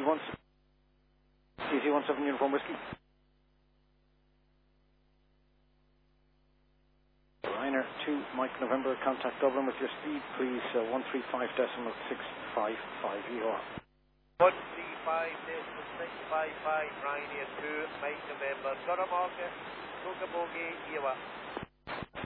CC17 Uniform Whiskey. Ryanair 2 Mike November, contact Dublin with your speed, please. 135.655 EOR. 135.655 Ryanair 2 Mike November, Suramarket, Coca Bogey, EOR.